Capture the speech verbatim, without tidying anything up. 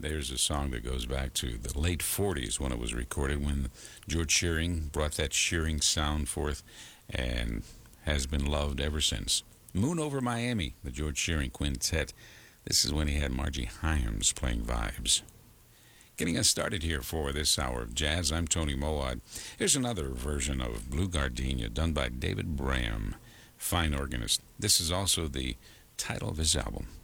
There's a song that goes back to the late forties when it was recorded, when George Shearing brought that Shearing sound forth and has been loved ever since. Moon Over Miami, the George Shearing Quintet. This is when he had Margie Hyams playing vibes. Getting us started here for this hour of jazz, I'm Tony Moad. Here's another version of Blue Gardenia done by David Bram, fine organist. This is also the title of his album.